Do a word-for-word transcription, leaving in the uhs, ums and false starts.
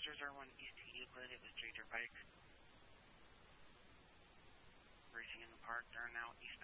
zero zero one East Euclid. It was J J Pike. Racing in the park. They're now east